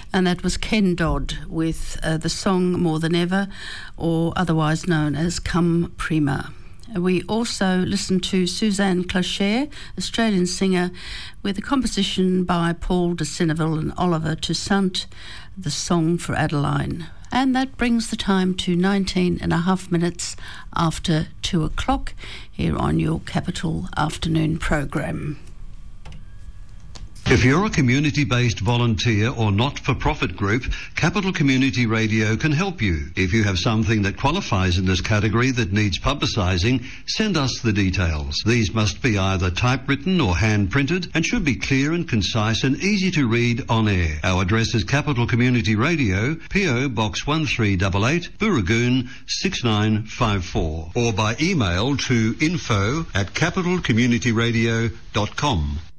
And that was Ken Dodd with the song More Than Ever, or otherwise known as Come Prima. We also listened to Suzanne Clocher, Australian singer, with a composition by Paul de Senneville and Oliver Toussaint, The Song for Adeline. And that brings the time to 19 and a half minutes after 2 o'clock here on your Capital Afternoon program. If you're a community-based volunteer or not-for-profit group, Capital Community Radio can help you. If you have something that qualifies in this category that needs publicising, send us the details. These must be either typewritten or hand-printed and should be clear and concise and easy to read on air. Our address is Capital Community Radio, PO Box 1388, Booragoon 6954, or by email to info@capitalcommunityradio.com.